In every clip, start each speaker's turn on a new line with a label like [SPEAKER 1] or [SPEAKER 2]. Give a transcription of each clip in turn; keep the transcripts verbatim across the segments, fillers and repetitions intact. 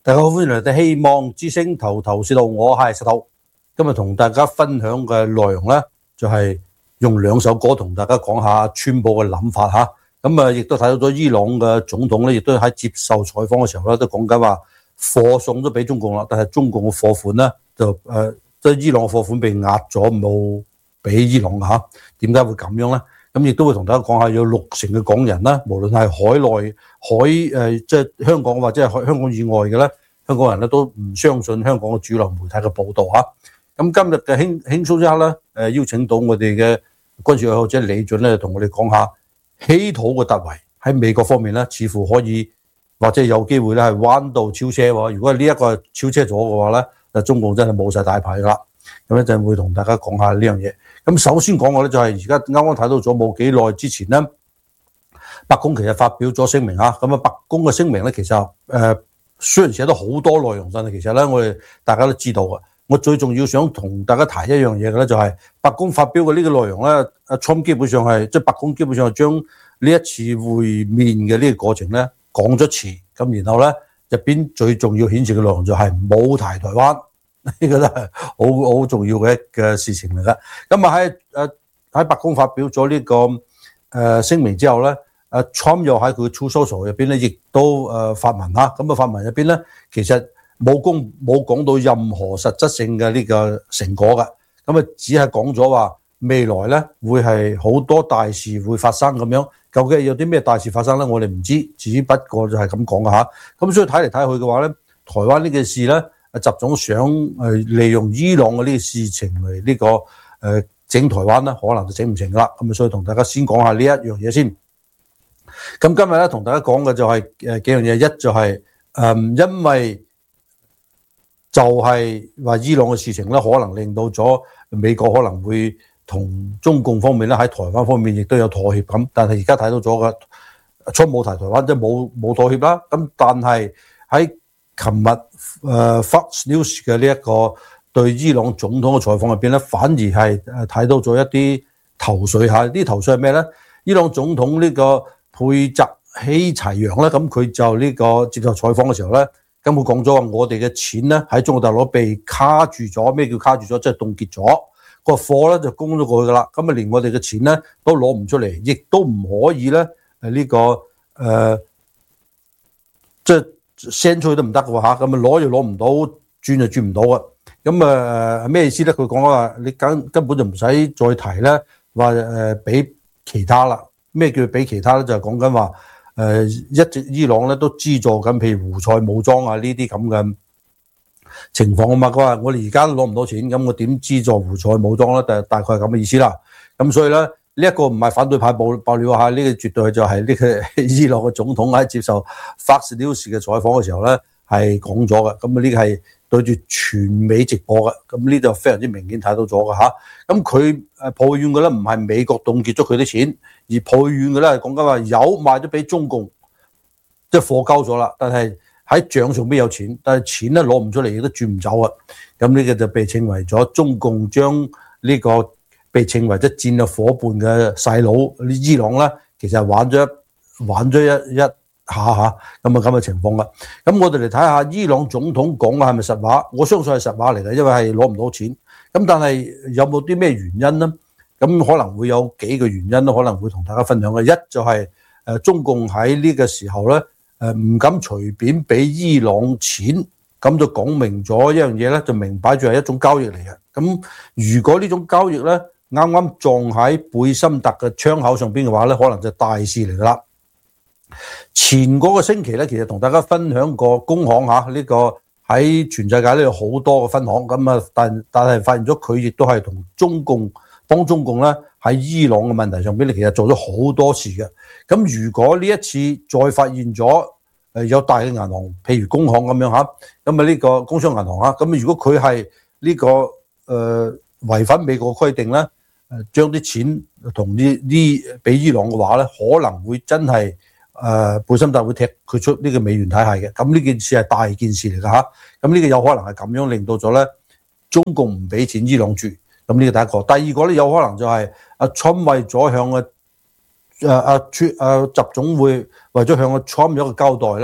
[SPEAKER 1] 大家好，歡迎嚟到希望之聲頭頭是道，我係石頭。今日同大家分享嘅內容呢，就係用兩首歌同大家講下川普嘅諗法嚇。咁啊，亦都睇到咗伊朗嘅總統咧，亦都喺接受採訪嘅時候咧，都講緊話貨送咗俾中共啦，但係中共嘅貨款咧就誒，即係伊朗嘅貨款被壓咗，冇俾伊朗嘅嚇。點解會咁樣咧？咁亦都會同大家講下，有六成嘅港人啦，無論係海內海誒，即係香港或者係香港以外嘅咧，香港人咧都唔相信香港嘅主流媒體嘅報導嚇。咁今日嘅輕輕鬆一刻咧，誒邀請到我哋嘅軍事愛好者李俊咧，同我哋講下稀土嘅突圍喺美國方面咧，似乎可以或者有機會咧係彎道超車喎。如果係呢一個超車咗嘅話咧，就中共真係冇晒大牌噶啦。咁一陣會同大家講下呢樣嘢。咁首先講嘅咧就係而家啱啱睇到咗冇幾耐之前咧，白宮其實發表咗聲明嚇。咁啊，白宮嘅聲明咧其實誒、呃、雖然寫咗好多內容，但係其實咧我哋大家都知道嘅。我最重要想同大家提一樣嘢嘅咧，就係白宮發表嘅呢個內容咧，阿 Trump 基本上係即係白宮基本上係將呢一次會面嘅呢個過程咧講咗詞，咁然後咧入邊最重要顯示嘅內容就係冇提台灣，呢、這個都係好好重要嘅一嘅事情嚟㗎。咁啊喺誒喺白宮發表咗呢、這個誒、呃、聲明之後咧，阿 Trump 又喺佢 Truth Social 入邊咧，亦都誒發文啦。咁啊發文入邊咧，其實冇公冇講到任何實質性嘅呢個成果㗎，咁啊只係講咗話未來咧會係好多大事會發生咁樣。究竟有啲咩大事發生咧？我哋唔知，只不過就係咁講㗎吓。咁所以睇嚟睇去嘅話咧，台灣呢件事咧，習總想誒利用伊朗嘅呢個事情嚟呢、這個誒、呃、整台灣咧，可能就整唔成㗎啦。咁啊，所以同大家先講下呢一樣嘢先。咁今日咧同大家講嘅就係誒幾樣嘢，一就係、是、誒、呃、因為就係話伊朗嘅事情咧，可能令到咗美國可能會同中共方面咧喺台灣方面亦都有妥協咁，但係而家睇到咗嘅，出冇提台灣即係冇冇妥協啦。咁但係喺琴日誒 Fox News 嘅呢一個對伊朗總統嘅採訪入邊咧，反而係誒睇到咗一啲頭緒嚇。啲頭緒係咩咧？伊朗總統呢個佩澤希齊揚咧，咁佢就呢個接受採訪嘅時候咧。咁佢講咗話，我哋嘅錢咧喺中國大陸被卡住咗。咩叫卡住咗？即係凍結咗個貨咧，就供咗過去噶啦。咁啊，連我哋嘅錢咧都攞唔出嚟，亦都唔可以咧誒呢個誒，即係 send 出去都唔得嘅喎嚇。咁啊攞又攞唔到，轉就轉唔到啊。咁啊咩意思咧？佢講話你根根本就唔使再提咧，話誒俾其他啦。咩叫俾其他咧？就係講緊話。誒、呃、一直伊朗咧都資助緊，譬如胡塞武裝啊呢啲咁嘅情況啊嘛。佢話我哋而家都攞唔到錢，咁我點資助胡塞武裝咧？大大概係咁嘅意思啦。咁所以咧呢一、這個唔係反對派爆爆料下，呢、這個絕對就係呢個伊朗嘅總統喺接受 Fox News 嘅採訪嘅時候咧係講咗嘅。咁啊呢個係對住全美直播嘅，咁呢度非常之明顯睇到咗嘅嚇。咁佢誒抱怨嘅咧唔係美國凍結咗佢啲錢。而抱怨嘅咧係講緊話有賣咗俾中共，即係貨交咗啦，但係喺帳上邊有錢，但係錢咧攞唔出嚟，亦都轉唔走啊！咁呢個就被稱為咗中共將呢個被稱為即係戰略夥伴嘅細佬伊朗咧，其實係玩咗一玩咗一一下下咁啊咁嘅情況啦。咁我哋嚟睇下伊朗總統講嘅係咪實話？我相信係實話嚟嘅，因為係攞唔到錢。咁但係有冇啲咩原因咧？咁可能會有幾個原因都可能會同大家分享嘅。一就係誒中共喺呢個時候咧誒唔敢隨便俾伊朗錢，咁就講明咗一樣嘢咧，就明擺住係一種交易嚟嘅。咁如果呢種交易咧啱啱撞喺貝森特嘅窗口上邊嘅話咧，可能就大事嚟噶啦。前嗰個星期咧，其實同大家分享過工行嚇呢個喺全世界咧有好多嘅分行，咁啊但但係發現咗佢亦都係同中共。幫中共咧喺伊朗嘅問題上邊咧，其實做咗好多事嘅。咁如果呢一次再發現咗誒有大嘅銀行，譬如工行咁樣嚇，咁啊呢個工商銀行啊，咁如果佢係呢個誒、呃、違反美國規定咧，誒將啲錢同呢呢俾伊朗嘅話咧，可能會真係誒貝森特會踢佢出呢個美元體系嘅。咁呢件事係大件事嚟㗎嚇。咁呢個有可能係咁樣令到咗咧，中共唔俾錢伊朗住。咁呢個第一個，第二個咧有可能就係阿 Trump 為咗向嘅誒阿川誒習總會為咗向阿 Trump 有一個交代啦。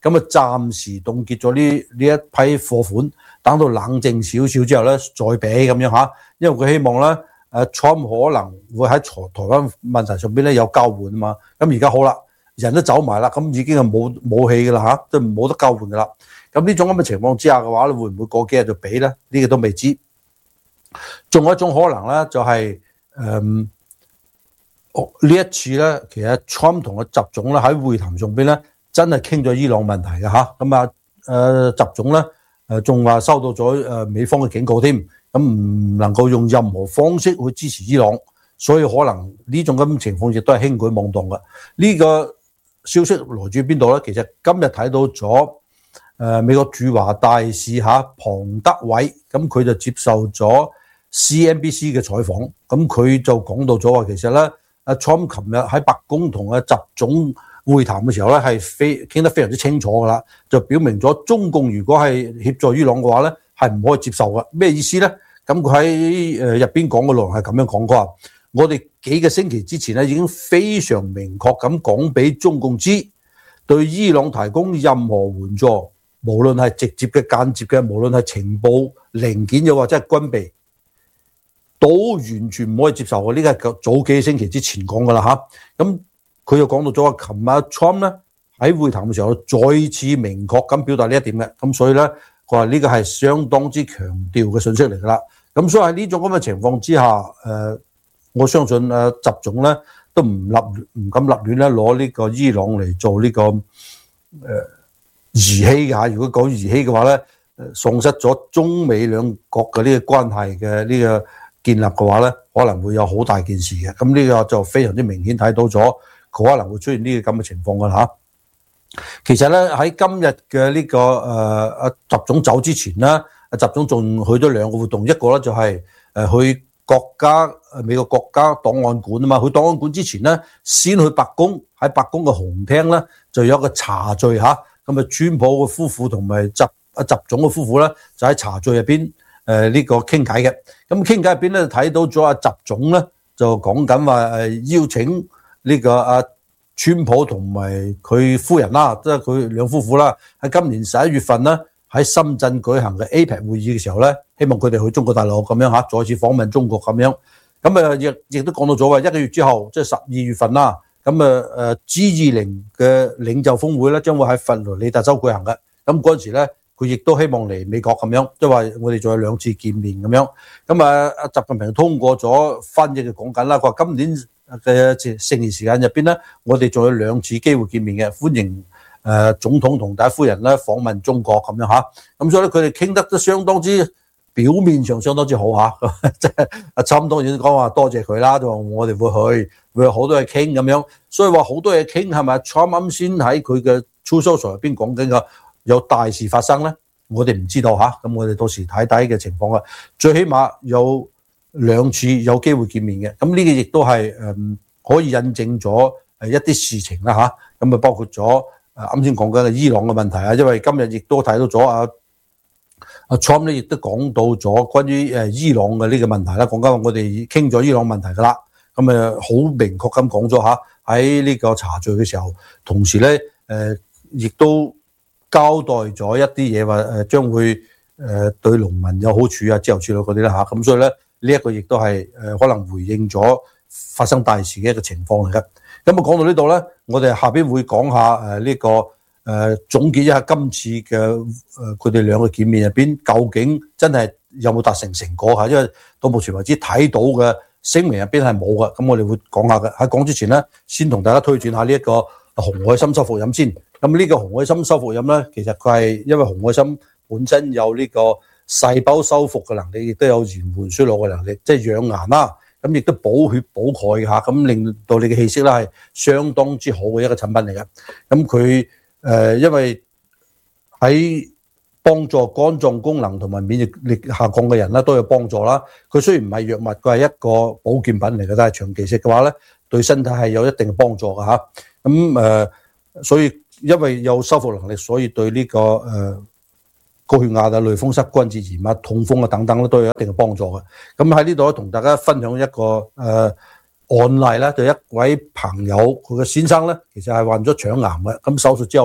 [SPEAKER 1] 咁啊暫時凍結咗呢呢一批貨款，等到冷靜少少之後咧再俾咁樣嚇，因為佢希望咧誒 Trump 可能會喺台台灣問題上邊咧有交換啊嘛。咁而家好啦，人都走埋啦，咁已經係冇武器噶啦嚇，都冇得交換噶啦。咁呢種咁嘅情況之下嘅話咧，會唔會過幾日就俾咧？呢、這個都未知。仲有一種可能咧，就係誒呢一次咧，其實 Trump 同個習總咧喺會談上邊咧，真係傾咗伊朗問題嘅嚇。咁啊誒習總咧誒仲話收到咗誒美方嘅警告添，咁唔能夠用任何方式去支持伊朗，所以可能呢種咁嘅情況亦都係輕舉妄動嘅。呢、這個消息來自邊度咧？其實今日睇到咗誒美國駐華大使嚇龐德偉，咁佢就接受咗 C N B C 嘅採訪，咁佢就講到咗話，其實咧阿 Trump 琴日喺白宮同阿習總會談嘅時候咧，係非傾得非常之清楚噶啦，就表明咗中共如果係協助伊朗嘅話咧，係唔可以接受嘅。咩意思咧？咁佢喺誒入邊講嘅內容係咁樣講，佢話我哋幾個星期之前咧已經非常明確咁講俾中共知，對伊朗提供任何援助，無論係直接嘅、間接嘅，無論係情報零件又或者係軍備，都完全唔可以接受嘅。呢個係早幾個星期之前講噶啦嚇。咁佢又講到咗話，琴日 Trump 咧喺會談嘅時候再次明確咁表達呢一點嘅。咁所以咧，佢話呢個係相當之強調嘅信息嚟噶啦。咁所以喺呢種咁嘅情況之下，誒、呃，我相信誒習總咧都唔立唔敢立亂咧攞呢個伊朗嚟做呢、這個誒。呃兒戲嘅嚇，如果講兒戲嘅話咧，喪失咗中美兩國嘅呢個關係嘅呢個建立嘅話咧，可能會有好大件事嘅。咁呢個就非常之明顯睇到咗，佢可能會出現呢個咁嘅情況㗎嚇。其實咧喺今日嘅呢個誒阿習總走之前咧，阿習總仲去咗兩個活動，一個咧就係誒去國家美國國家檔案館啊嘛，去檔案館之前咧，先去白宮，喺白宮嘅紅廳咧就有一個茶敘嚇。咁啊，川普嘅夫婦同埋習啊習總嘅夫婦咧，就喺茶敘入邊誒呢個傾偈嘅。咁傾偈入邊咧，睇到咗阿習總咧，就講緊話誒邀請呢個阿川普同埋佢夫人啦，即係佢兩夫婦啦，喺今年十一月份咧喺深圳舉行嘅 A P E C 會議嘅時候咧，希望佢哋去中國大陸咁樣嚇，再次訪問中國咁樣。咁啊，亦亦都講到咗話一個月之後，即係十二月份啦。咁啊誒 G 二十嘅領袖峰會咧，將會喺佛羅里達州舉行嘅。咁嗰陣時咧，佢亦都希望嚟美國咁樣，即係話我哋仲有兩次見面咁樣。咁啊，阿習近平通過咗翻譯嘅講緊啦，佢話今年嘅剩餘時間入邊咧，我哋仲有兩次機會見面嘅，歡迎誒總統同大夫人咧訪問中國咁樣嚇。咁所以咧，佢哋傾得都相當之表面上相當之好嚇，即係阿侵當然講話多謝佢啦，就話我哋會去。會有好多嘢傾咁樣，所以話好多嘢傾係咪？Trump啱先喺佢嘅 Truth Social 入邊講緊嘅有大事發生咧，我哋唔知道嚇。咁我哋到時睇睇嘅情況啊。最起碼有兩次有機會見面嘅，咁呢個亦都係誒可以印證咗誒一啲事情啦嚇。咁啊包括咗誒啱先講緊嘅伊朗嘅問題啊，因為今日亦都睇到咗啊阿 Trump 咧亦都講到咗關於誒伊朗嘅呢個問題啦，講緊話我哋傾咗伊朗問題噶啦。咁誒好明確咁講咗嚇，喺呢個茶敘嘅時候，同時咧誒亦都交代咗一啲嘢，話誒將會誒對農民有好處啊，之後處理嗰啲啦嚇。咁所以咧呢一個亦都係誒可能回應咗發生大事嘅一個情況嚟嘅。咁啊講到呢度咧，我哋下邊會講下誒呢個誒總結一下今次嘅誒佢哋兩個見面入邊，究竟真係有冇達成成果嚇？因為到目前為止睇到嘅聲明入邊係冇嘅，咁我哋會講下嘅。喺講之前咧，先同大家推薦下呢一個紅海參修復飲先。咁呢個紅海參修復飲咧，其實佢係因為紅海參本身有呢個細胞修復嘅能力，亦都有延緩衰老嘅能力，即係養顏啦。咁亦都補血補鈣嚇，咁令到你嘅氣息咧係相當之好嘅一個產品嚟嘅。咁佢誒因為喺幫助肝臟功能同埋免疫力下降嘅人咧都有幫助啦。佢雖然唔係藥物，佢係一個保健品嚟嘅，但係長期食嘅話咧，對身體係有一定嘅幫助嘅嚇。咁誒、呃，所以因為有修復能力，所以對呢、這個誒、呃、高血壓啊、類風濕關節炎啊、痛風啊等等咧都有一定嘅幫助嘅。咁喺呢度咧，同大家分享一個誒、呃、案例咧，就一位朋友佢嘅先生咧，其實係患咗腸癌嘅，咁手術之後咧，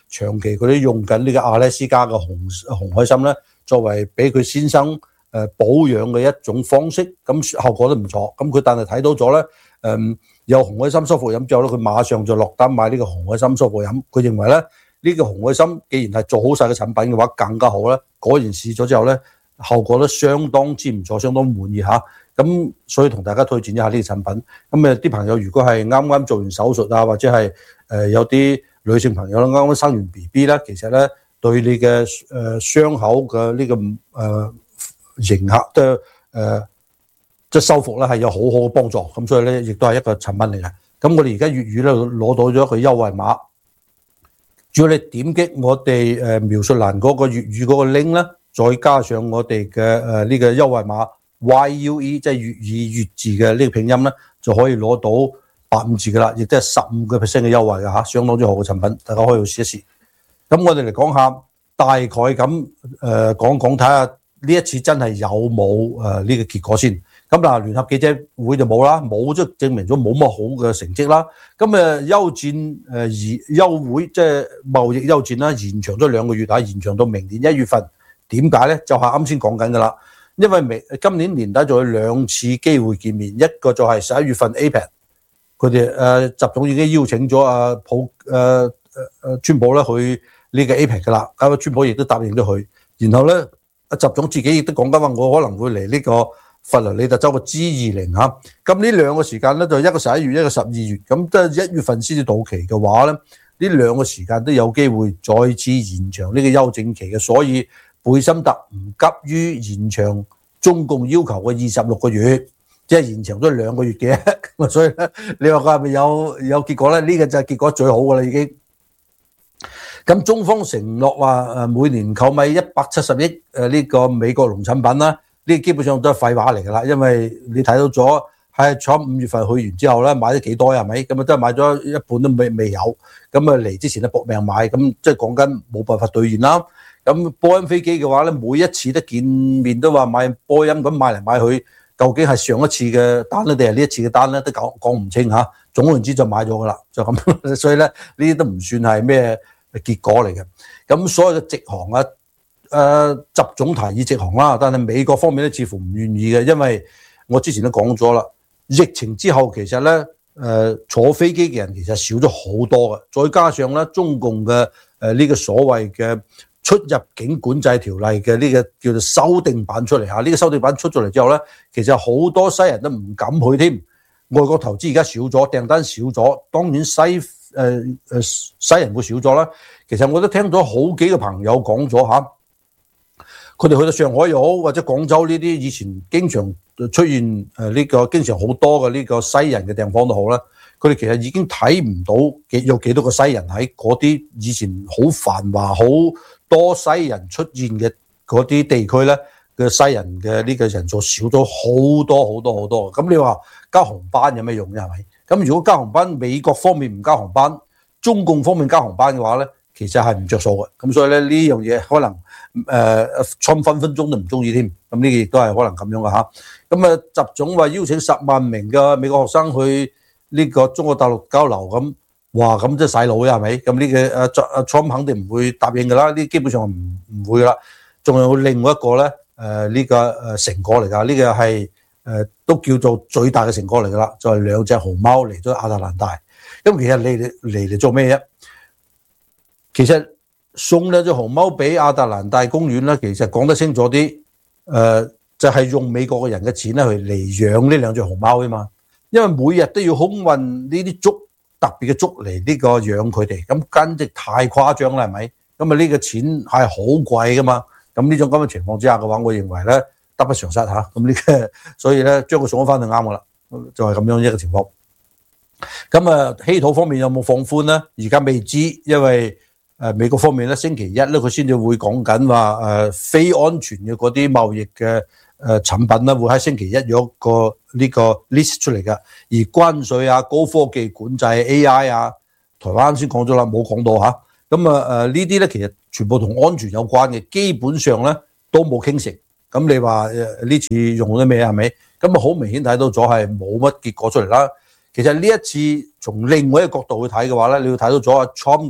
[SPEAKER 1] 長期佢都用緊呢個阿拉斯加嘅紅紅海參咧，作為俾佢先生誒保養嘅一種方式，咁效果都唔錯。咁佢但係睇到咗咧，誒有紅海參疏服飲之後咧，佢馬上就落單買呢個紅海參疏服飲。佢認為咧，呢個紅海參既然係做好晒嘅產品嘅話，更加好咧。果然試咗之後咧，效果都相當之唔錯，相當滿意嚇。咁所以同大家推薦一下呢個產品。咁誒啲朋友如果係啱啱做完手術啊，或者係誒有啲女性朋友咧啱啱生完 B B 咧，其實咧對你嘅誒傷口嘅呢個誒迎合嘅誒即係修復咧係有好好嘅幫助。咁所以咧亦都係一個產品嚟嘅。咁我哋而家粵語咧攞到咗一個優惠碼，只要你點擊我哋誒描述欄嗰個粵語嗰個 link 咧，再加上我哋嘅誒呢個優惠碼 Y U E 即係粵語粵字嘅呢個拼音咧，就可以攞到八五折噶啦，亦都係十五個 percent 嘅優惠㗎嚇，相當之好嘅產品，大家可以去試一試。咁我哋嚟講下大概咁誒講講睇下呢一次真係有冇誒呢個結果先。咁嗱，聯合記者會就冇啦，冇即係證明咗冇乜好嘅成績啦。咁誒休戰誒延休會即係貿易休戰啦，延長咗兩個月啊，延長到明年一月份。點解咧？就係啱先講緊㗎啦。因為明今年年底仲有兩次機會見面，一個就係十一月份 A P E C， 佢哋誒習總已經邀請咗阿普誒誒誒川普咧去呢個 A P E C 㗎啦。咁川普亦都答應咗佢。然後咧，阿習總自己亦都講緊話，我可能會嚟呢個佛羅里達州嘅 G 二十嚇。咁呢兩個時間咧，就一個十一月，一個十二月。咁即係一月份先至到期嘅話咧，呢兩個時間都有機會再次延長呢個休戰期嘅，所以貝森特唔急於延長中共要求嘅二十六個月，即係延長咗兩個月嘅，所以咧，你話佢係咪有有結果咧？呢個就係結果最好㗎啦，已經。咁中方承諾話誒每年購買一百七十億誒呢個美國農產品啦，呢個基本上都係廢話嚟㗎啦，因為你睇到咗喺喺五月份去完之後咧，買咗幾多係咪？咁啊都係買咗一半都未未有，咁啊嚟之前咧搏命買，咁即係講緊冇辦法兌現啦。咁波音飛機嘅話咧，每一次都見面都話買波音，咁買嚟買去，究竟係上一次嘅單咧，定係呢一次嘅單咧，都講講唔清嚇。總言之就買咗噶啦，就咁。所以咧，呢啲都唔算係咩結果嚟嘅。咁所有嘅直航啊，誒、呃、習總提議直航啦，但係美國方面咧似乎唔願意嘅，因為我之前都講咗啦，疫情之後其實咧誒、呃、坐飛機嘅人其實少咗好多嘅，再加上咧中共嘅誒呢個所謂嘅出入境管制條例嘅呢個叫做修訂版出嚟嚇，呢個修訂版出咗嚟之後咧，其實好多西人都唔敢去添。外國投資而家少咗，訂單少咗，當然西誒誒西人會少咗啦。其實我都聽咗好幾個朋友講咗嚇，佢哋去到上海又好，或者廣州呢啲以前經常出現誒呢個經常好多嘅呢個西人嘅地方都好啦。佢哋其實已經睇唔到幾有幾多個西人喺嗰啲以前好繁華好多西人出現嘅嗰啲地區咧嘅西人嘅呢個人數少咗好多好多好多。咁你話加航班有咩用啫？係咪？咁如果加航班，美國方面唔加航班，中共方面加航班嘅話咧，其實係唔着數嘅。咁所以咧呢樣嘢可能誒春、呃、分分鐘都唔中意添。咁呢個亦都係可能咁樣嘅嚇。咁啊習總話邀請十萬名嘅美國學生去呢個中國大陸交流，咁哇咁即係洗腦嘅係咪？咁呢個阿阿 Trump 肯定唔會答應㗎啦，呢基本上唔唔會㗎啦。仲有另外一個咧，誒、呃、呢、這個誒成果嚟㗎，呢、這個係誒、呃、都叫做最大嘅成果嚟㗎啦，就係、是、兩隻熊貓嚟咗亞特蘭大。咁其實你嚟嚟嚟做咩啫？其實送兩隻熊貓俾亞特蘭大公園咧，其實講得清楚啲，誒、呃、就係、是、用美國嘅人嘅錢咧去嚟養呢兩隻熊貓啊嘛。因為每日都要空運呢啲竹特別嘅竹嚟呢個養佢哋，咁簡直太誇張啦，係咪？咁啊呢個錢係好貴噶嘛。咁呢種咁嘅情況之下嘅話，我認為咧得不償失嚇。咁呢個所以咧將佢送咗翻就啱噶啦，就係、是、咁樣一個情況。咁啊稀土方面有冇放寬咧？而家未知，因為誒美國方面咧星期一咧佢先至會講緊話誒非安全嘅嗰啲貿易嘅誒產品咧會喺星期一有一個呢個 list 出嚟嘅，而關稅啊、高科技管制、A I 啊，台灣先講咗啦，冇講到嚇。咁啊誒呢啲咧其實全部同安全有關嘅，基本上咧都冇傾成。咁你話誒呢次用咗咩係咪？咁啊好明顯睇到咗係冇乜結果出嚟啦。其實呢一次從另外一個角度去睇嘅話咧，你要睇到咗阿 Trump 嘅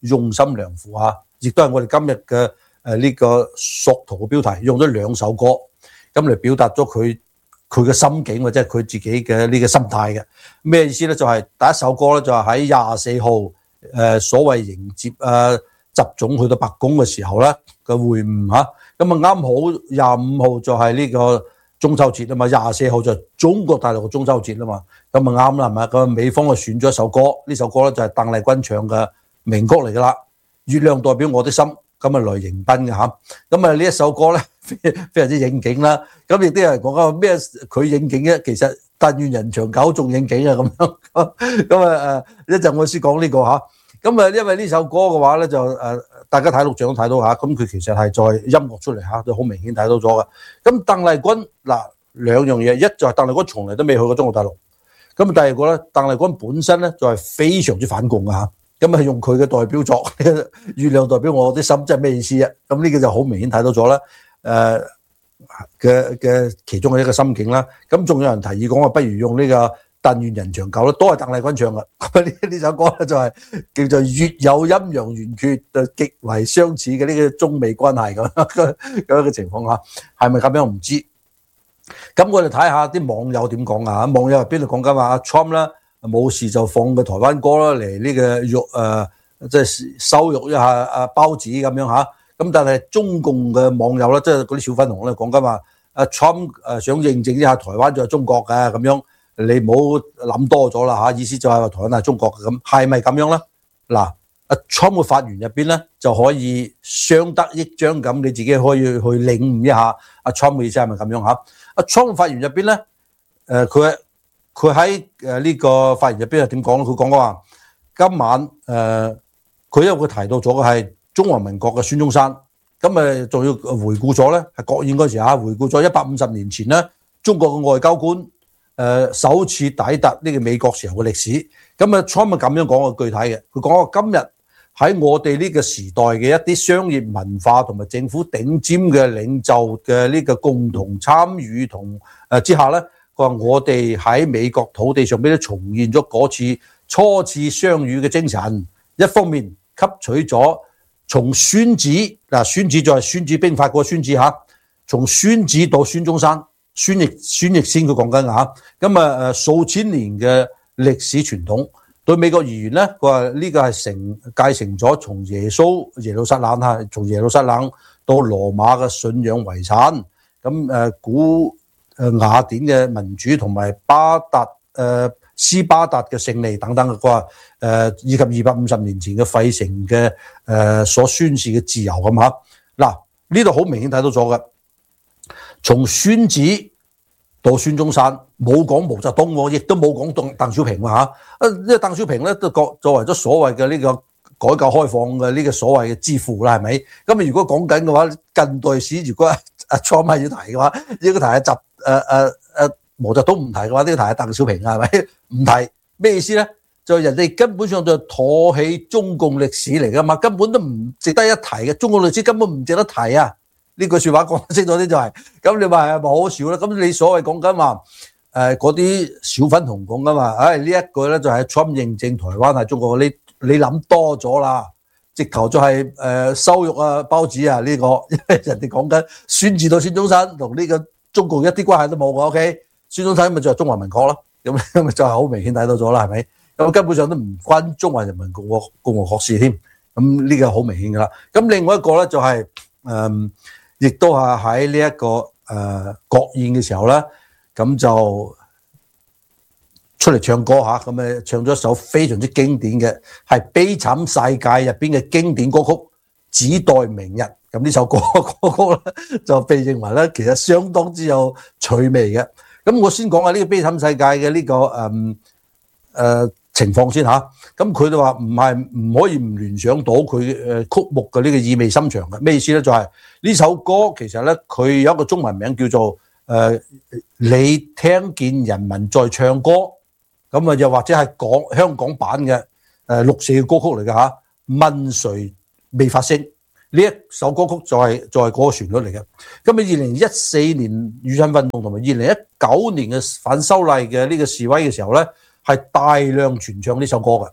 [SPEAKER 1] 用心良苦啊，亦都係我哋今日嘅誒呢個索圖嘅標題，用咗兩首歌咁嚟表達咗佢佢嘅心境或者係佢自己嘅呢個心態嘅。咩意思咧？就係、是、第一首歌咧，就係喺廿四號誒所謂迎接誒習總去到白宮嘅時候咧嘅會晤嚇，咁啊啱好廿五號就係呢個中秋節啊嘛，廿四號就中國大陸嘅中秋節啊嘛，咁啊啱啦係咪？咁美方就選咗一首歌，呢首歌咧就係鄧麗君唱嘅名曲嚟噶啦，月亮代表我的心，咁啊來迎賓嘅嚇，咁啊呢一首歌咧非常之應景啦，咁亦都有人講緊咩佢應景嘅，其實但願人長久仲應景啊咁樣，咁啊誒一陣我先講呢個嚇。咁啊，因為呢首歌嘅話咧，就誒大家睇錄像都睇到嚇，咁佢其實係在音樂出嚟嚇，都好明顯睇到咗嘅。咁鄧麗君嗱兩樣嘢，一就係鄧麗君從嚟都未去過中國大陸，咁第二個咧，鄧麗君本身咧就係非常之反共嘅嚇，咁啊用佢嘅代表作《月亮代表我的心》，即係咩意思啊？咁呢個就好明顯睇到咗啦，誒嘅嘅其中嘅一個心境啦。咁仲有人提議講話，不如用呢個但願人長久啦，都係鄧麗君唱嘅。呢呢首歌咧就係叫做月有陰陽圓缺，就極為相似嘅呢個中美關係咁咁樣嘅情況下，係咪咁樣唔知？咁我哋睇下啲網友點講啊？網友入邊度講緊話阿 Trump 啦，冇事就放個台灣歌啦嚟呢個辱誒，即係羞辱一下阿包子咁樣嚇。咁但係中共嘅網友咧，即係嗰啲小粉紅咧講緊話阿 Trump 誒想認證一下台灣就係中國嘅咁樣。你唔好諗多咗啦嚇，意思就係話台灣係中國嘅咁，係咪咁樣咧？嗱，阿 Trump 嘅發言入邊咧就可以相得益彰咁，你自己可以去領悟一下阿 Trump 嘅意思係咪咁樣嚇？阿 Trump 嘅發言入邊咧，誒佢佢喺誒呢個發言入邊係點講咧？佢講話今晚誒佢因為佢提到咗嘅係中華民國嘅孫中山，咁誒仲要回顧咗咧係國宴嗰時嚇，回顧咗一百五十年前咧中國嘅外交官。誒、呃、首次抵達呢個美國時候嘅歷史，咁啊 Trump 咁樣講個具體嘅，佢講話今日喺我哋呢個時代嘅一啲商業文化同埋政府頂尖嘅領袖嘅呢個共同參與同誒之下咧，佢話我哋喺美國土地上邊都重現咗嗰次初次相遇嘅精神，一方面吸取咗從孫子嗱，孫子就係孫子兵法嗰個孫子嚇，從孫子到孫中山。孫逸孫逸仙佢講緊嚇，咁啊誒數千年嘅歷史傳統對美國而言咧，佢話呢個係承繼承咗從耶穌耶路撒冷嚇，從耶路撒冷到羅馬嘅信仰遺產，咁誒古誒雅典嘅民主同埋巴達誒斯巴達嘅勝利等等嘅，佢話誒以及二百五十年前嘅費城嘅誒所宣示嘅自由咁嚇，嗱呢度好明顯睇到咗嘅。從孫子到孫中山，冇講毛澤東，亦都冇講鄧鄧小平喎嚇。啊，呢個鄧小平咧都作作為咗所謂嘅呢個改革開放嘅呢個所謂嘅之父啦，係咪？咁啊，如果講緊嘅話，近代史如果阿 Trump 係要提嘅話，應該提下習誒誒誒毛澤東唔提嘅話，都要提下鄧小平係咪？唔提咩意思咧？就人哋根本上就唾棄中共歷史嚟噶嘛，根本都唔值得一提嘅。中共歷史根本唔值得提啊！呢句説話講得清楚啲就係、是，咁你話係咪好笑咧？咁你所謂講緊話誒嗰啲小粉紅講緊話，唉、哎、呢一句咧就係 Trump 認證台灣係中國，你你諗多咗啦，直頭就係、是、誒、呃、羞辱啊包子啊呢、這個，因為人哋講緊孫子到孫中山同呢個中共一啲關係都冇嘅 ，OK？ 孫中山咪就係中華民國咯，咁咪就係好明顯睇到咗啦，係咪？咁根本上都唔關中華人民共和共和國事添，咁呢個好明顯噶啦。咁另外一個咧就係、是、誒。嗯亦都係喺呢一個誒、呃、國宴嘅時候咧，咁就出嚟唱歌嚇，咁誒唱咗一首非常之經典嘅，係《悲慘世界》入邊嘅經典歌曲《只待明日》。咁呢首歌歌曲咧就被認為咧其實相當之有趣味嘅。咁我先講下呢個《悲慘世界》嘅呢個誒誒、呃呃、情況先嚇。咁佢哋話唔係唔可以唔聯想到佢誒曲目嘅呢個意味深長嘅。咩意思咧？就係、是、呢首歌其實咧佢有一個中文名叫做誒、呃、你聽見人民在唱歌，咁啊又或者係港香港版嘅誒六四嘅歌曲嚟嘅嚇。問誰未發聲？呢一首歌曲就係、是、就係、是、嗰個旋律嚟嘅。咁啊，二零一四年雨傘運動同埋二零一九年嘅反修例嘅呢個示威嘅時候咧，係大量傳唱呢首歌嘅。咁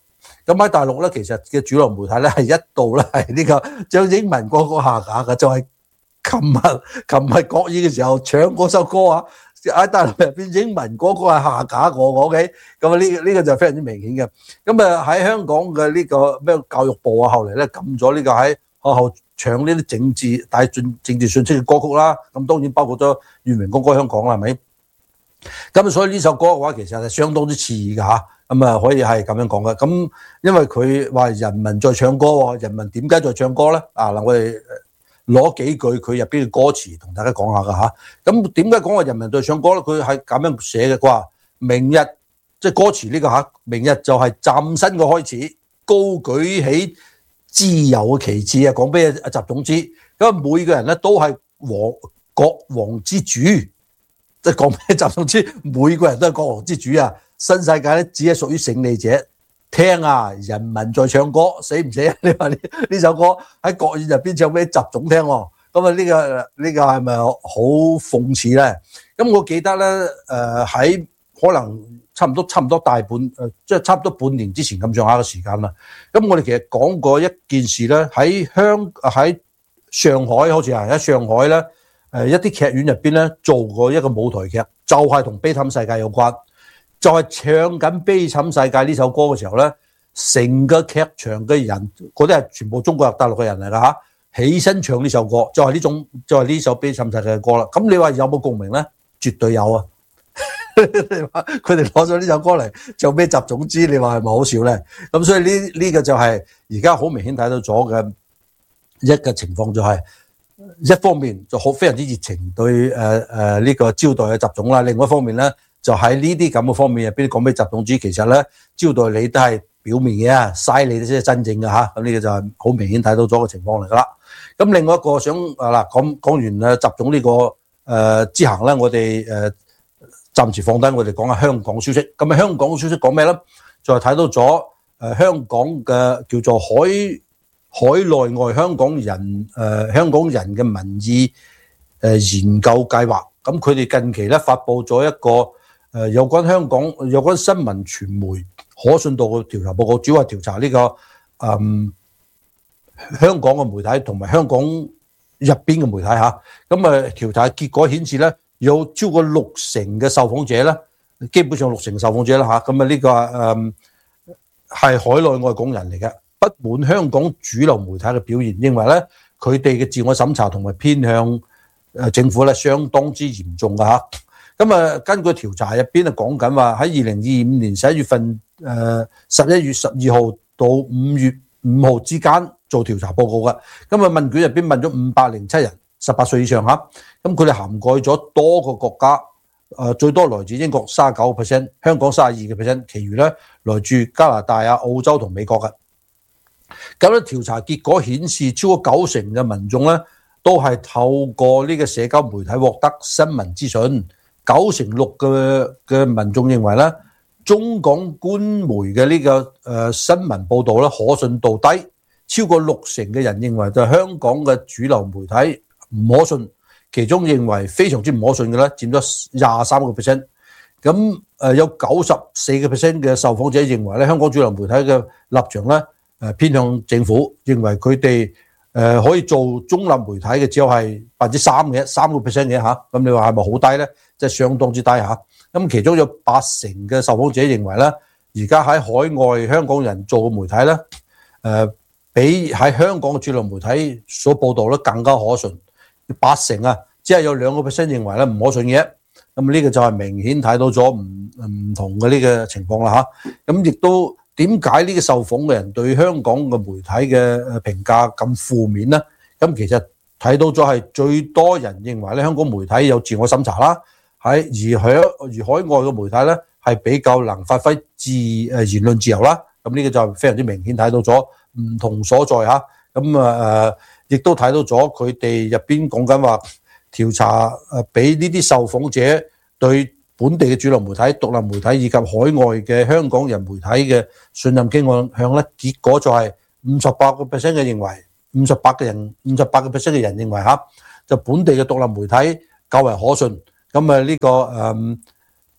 [SPEAKER 1] 咁喺大陸咧，其實嘅主流媒體咧係一度咧係呢個將英文歌曲下架嘅，就係琴日琴日國語嘅時候唱嗰首歌啊，喺大陸入邊英文歌曲係下架過嘅 ，OK， 咁啊呢呢個就非常之明顯嘅。咁啊喺香港嘅呢個咩教育部啊，後嚟咧禁咗呢個喺學校唱呢啲政治帶政政治信息嘅歌曲啦。咁當然包括咗《願榮光歸香港》啦，係咪？咁所以呢首歌嘅話，其實係相當之刺耳嘅嚇。咁啊，可以係咁樣講嘅。咁因為佢話人民在唱歌喎，人民點解在唱歌咧？啊嗱，我哋攞幾句佢入邊嘅歌詞同大家講下㗎嚇。咁點解講話人民在唱歌咧？佢係咁樣寫嘅，佢話明日即係歌詞呢個嚇，明日就係嶄新嘅開始，高舉起自由嘅旗幟啊！講俾阿習總知，因為每個人咧都係王國王之主，即係講俾習總知，每個人都係國王之主啊！新世界咧只係屬於勝利者。聽啊，人民在唱歌，死唔死啊？你話呢呢首歌喺國語入邊唱俾習總聽喎，咁啊呢個呢個係咪好諷刺咧？咁我記得咧，誒喺可能差唔多差唔多大半誒，即係差唔多半年之前咁上下嘅時間啦。咁我哋其實講過一件事咧，喺香喺上海好似係喺上海咧，誒一啲劇院入邊咧做過一個舞台劇，就係同悲慘世界有關。就係唱緊《悲慘世界》呢首歌嘅時候咧，成個劇場嘅人，嗰啲係全部中國入大陸嘅人嚟㗎嚇，起身唱呢首歌，就係呢種，就係呢首《悲慘世界》嘅歌啦。咁你話有冇共鳴咧？絕對有啊！你話佢哋攞咗呢首歌嚟做咩習總之？你話係咪好笑咧？咁所以呢呢個就係而家好明顯睇到咗嘅一個情況，就係一方面就好非常之熱情對誒誒呢個招待嘅習總啦，另外一方面咧。就喺呢啲咁嘅方面入邊講俾習總知，其實咧招待你都係表面嘅啊，嘥你先係真正嘅嚇。咁呢個就係好明顯睇到咗個情況嚟噶啦。咁另外一個想啊嗱講講完啊習總呢個誒之行咧，我哋誒暫時放低，我哋講下香港消息。咁啊香港消息講咩咧？就係睇到咗誒香港嘅叫做海海內外香港人誒香港人嘅民意誒研究計劃。咁佢哋近期咧發布咗一個。誒有關香港有關新聞傳媒可信度嘅調查報告，主要係調查呢、這個誒、嗯、香港嘅媒體同埋香港入邊嘅媒體嚇。咁啊調查結果顯示咧，有超過六成嘅受訪者咧，基本上六成受訪者啦嚇。咁啊呢個誒係海內外港人嚟嘅，不滿香港主流媒體嘅表現，認為咧佢哋嘅自我審查同埋偏向誒政府咧相當之嚴重嘅嚇。咁啊，根據調查入邊啊講緊話喺二零二五年十一月份，誒十一月十二號到五月五號之間做調查報告嘅。咁啊問卷入邊問咗五百零七人，十八歲以上嚇。咁佢哋涵蓋咗多個國家，誒最多來自英國三十九個 percent， 香港三十二個 percent， 其餘咧來自加拿大啊、澳洲同美國嘅。咁咧調查結果顯示，超過九成嘅民眾咧都係透過呢個社交媒體獲得新聞資訊。九成六嘅嘅民眾認為咧，中港官媒嘅呢個誒新聞報導咧可信度低，超過六成嘅人認為就係香港嘅主流媒體唔可信，其中認為非常之唔可信嘅咧佔咗廿三個 percent。咁誒有九十四個 percent 嘅受訪者認為咧，香港主流媒體嘅立場咧誒偏向政府，認為佢哋誒可以做中立媒體嘅只有係百分之三嘅，三個 percent 嘅嚇。咁你話係咪好低咧？即係相當之低嚇，咁其中有八成嘅受訪者認為咧，而家喺海外香港人做嘅媒體咧，誒比喺香港嘅主流媒體所報導咧更加可信。八成啊，只係有兩個 percent 認為咧唔可信嘅。咁呢個就係明顯睇到咗唔唔同嘅呢個情況啦嚇。咁亦都點解呢個受訪嘅人對香港嘅媒體嘅評價咁負面咧？咁其實睇到咗係最多人認為咧香港媒體有自我審查啦。喺而喺而海外嘅媒體咧，係比較能發揮自誒言論自由啦。咁呢個就非常之明顯睇到咗唔同所在嚇。咁啊誒，亦都睇到咗佢哋入邊講緊話調查誒，俾呢啲受訪者對本地嘅主流媒體、獨立媒體以及海外嘅香港人媒體嘅信任傾向咧，結果就係五十八個 percent 嘅認為，五十八嘅人，五十八個 percent 嘅人認為嚇，就本地嘅獨立媒體較為可信。咁啊呢個誒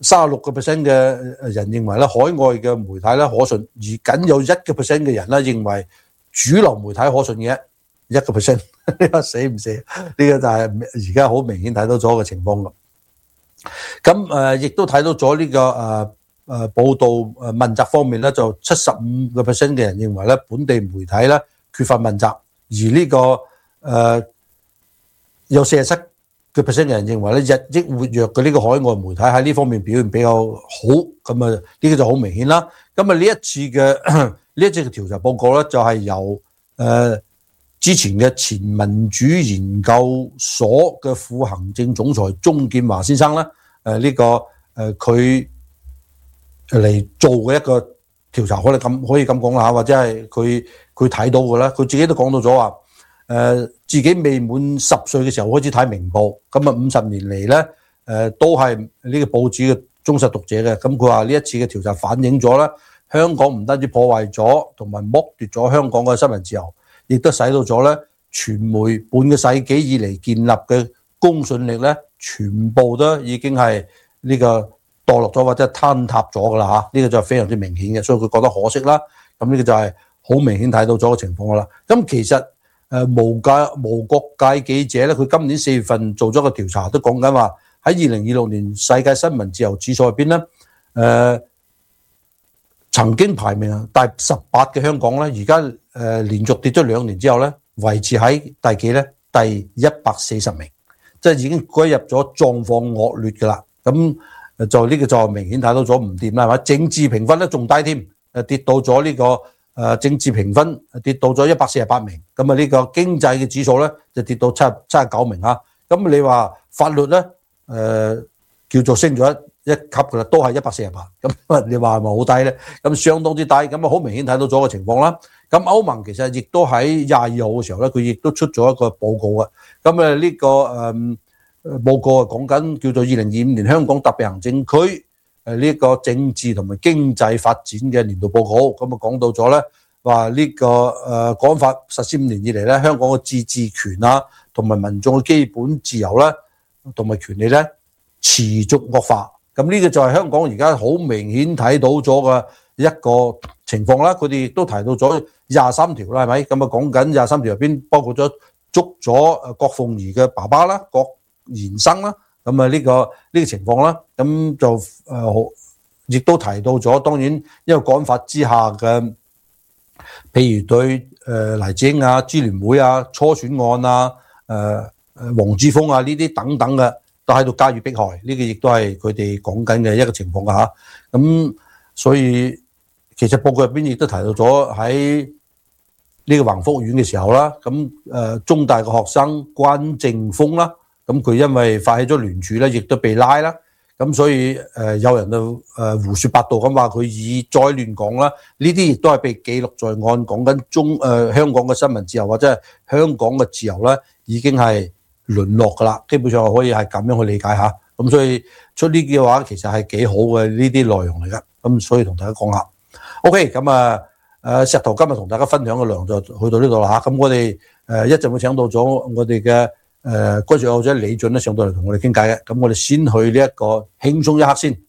[SPEAKER 1] 三十六個 percent 嘅人認為咧海外嘅媒體咧可信，而僅有一個 percent 嘅人咧認為主流媒體可信嘅一個 percent， 呢個死唔死？呢個就係而家好明顯睇到咗嘅情況啦。咁誒亦都睇到咗呢個誒誒報道誒問責方面咧，就七十五個 percent 嘅人認為咧本地媒體咧缺乏問責，而呢個誒有四十七個 percent 嘅人認為咧日益活躍嘅呢個海外媒體喺呢方面表現比較好，咁啊呢個就好明顯啦。咁啊呢一次嘅呢一次嘅調查報告咧，就係由誒、呃、之前嘅前民主研究所嘅副行政總裁鍾建華先生咧，誒、呃、呢、這個誒佢嚟做嘅一個調查，可以咁可以咁講啦，或者係佢佢睇到嘅啦，佢自己都講到咗話。誒、呃、自己未滿十歲嘅時候開始睇明報，咁啊五十年嚟咧，誒、呃、都係呢個報紙嘅忠實讀者嘅。咁佢話呢一次嘅調查反映咗咧，香港唔單止破壞咗同埋剝奪咗香港嘅新聞自由，亦都使到咗咧傳媒半個世紀以嚟建立嘅公信力咧，全部都已經係呢個墮落咗或者坍塌咗㗎啦嚇。呢、這個就係非常之明顯嘅，所以佢覺得可惜啦。咁呢個就係好明顯睇到咗個情況㗎啦。咁其實誒無界無國界記者咧，佢今年四月份做咗個調查，都講緊話喺二零二六年世界新聞自由指數入邊咧，誒、呃、曾經排名第十八嘅香港咧，而家誒連續跌咗兩年之後咧，維持喺第幾咧？第一百四十名，即係已經歸入咗狀況惡劣㗎啦。咁就呢個就明顯睇到咗唔掂啦，係嘛？政治評分咧仲低添，誒跌到咗呢、這個。誒政治評分跌到咗一百四十八名，咁啊呢個經濟嘅指數咧就跌到七七十九名啊。咁你話法律咧誒、呃、叫做升咗一一級㗎啦，都係一百四十八。咁你話係咪好低咧？咁相當之低，咁啊好明顯睇到咗個情況啦。咁歐盟其實亦都喺廿二號嘅時候咧，佢亦都出咗一個報告嘅。咁啊呢個誒、呃、報告啊講緊叫做二零二五年香港特別行政區。誒呢個政治同埋經濟發展嘅年度報告，咁啊講到咗咧，話呢個誒《國安法》實施五年以嚟咧，香港嘅自治權啊，同埋民眾嘅基本自由咧，同埋權利咧持續惡化。咁呢個就係香港而家好明顯睇到咗嘅一個情況啦。佢哋亦都提到咗廿三條啦，係咪？咁啊講緊廿三條入邊包括咗捉咗誒郭鳳儀嘅爸爸啦，郭延生啦。咁啊呢個呢個情況啦，咁就誒好，亦都提到咗。當然，因為國安法之下嘅，譬如對誒黎智英啊、支聯會啊、初選案啊、誒誒黃之鋒啊呢啲等等嘅，都喺度加以迫害。呢個亦都係佢哋講緊嘅一個情況㗎嚇。咁所以其實報告入邊亦都提到咗喺呢個宏福苑嘅時候啦，咁誒中大嘅學生關正峰啦。咁佢因為發起咗聯署咧，亦都被拉啦。咁所以誒有人就誒胡說八道咁話佢以再亂講啦。呢啲亦都係被記錄在案，講緊中誒香港嘅新聞自由或者係香港嘅自由咧，已經係淪落噶啦。基本上可以係咁樣去理解下。咁所以出呢啲嘅話，其實係幾好嘅呢啲內容嚟噶。咁所以同大家講下。OK，咁啊誒石頭今日同大家分享嘅內容就去到呢度啦嚇。咁我哋誒一陣會請到咗我哋嘅。誒，關注我者李俊咧上到嚟同我哋傾偈嘅，咁我哋先去呢一個輕鬆一刻先。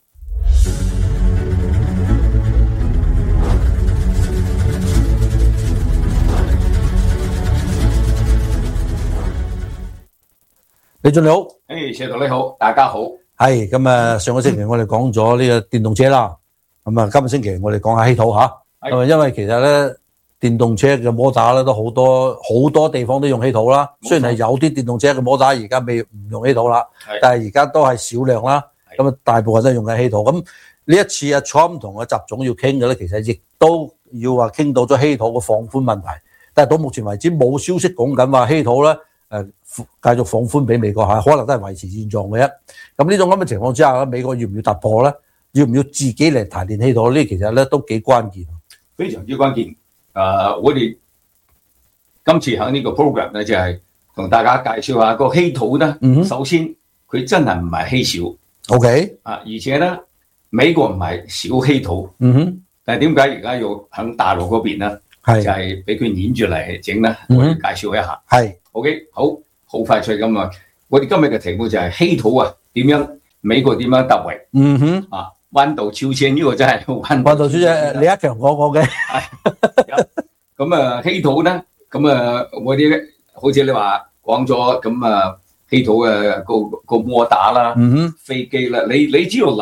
[SPEAKER 1] 李俊你好，
[SPEAKER 2] 誒，石頭你好，大家好。
[SPEAKER 1] 係咁啊，上個星期我哋講咗呢個電動車啦，咁啊，今個星期我哋講下稀土吓，咁啊，因為其實咧。電動車嘅摩打咧都好多好多地方都用稀土啦，雖然係有啲電動車嘅摩打而家未唔用稀土啦，但係而家都係少量啦。咁啊，大部分都係用緊稀土。咁呢一次阿 Trump 同阿習總要傾嘅咧，其實亦都要話傾到咗稀土嘅放寬問題。但係到目前為止冇消息講緊話稀土咧誒繼續放寬俾美國嚇，可能都係維持現狀嘅啫。咁呢種咁嘅情況之下咧，美國要唔要突破咧？要唔要自己嚟提煉稀土呢？其實咧都幾關鍵，
[SPEAKER 2] 非常之關鍵。誒、呃，我哋今次喺呢個 program 咧，就係、是、同大家介紹下個稀土咧。嗯、首先，佢真係唔係稀少。OK。啊，而且咧，美國唔係少稀土。嗯哼。但係點解而家要喺大陸嗰邊咧？係就係俾佢攆住嚟整咧。我哋介紹一下。係。OK，好，好快脆咁啊！我哋今日嘅題目就係稀土啊，點樣美國點樣突圍。
[SPEAKER 1] 嗯哼，
[SPEAKER 2] 啊，彎道超車呢個真係彎
[SPEAKER 1] 道超車，李克強講過嘅。
[SPEAKER 2] 咁啊，稀土咧，咁啊，我啲好似你話講咗，咁啊，稀土嘅個個摩打啦，飛機啦，你你只要